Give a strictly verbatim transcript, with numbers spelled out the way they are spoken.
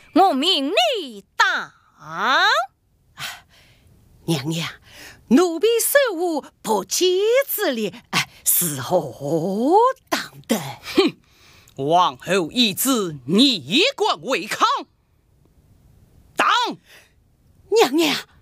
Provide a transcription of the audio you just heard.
我命你当。 娘娘，奴婢手无不义之理，哎，是何当的？ 哼！王后懿旨，逆冠违抗，当！ 娘娘。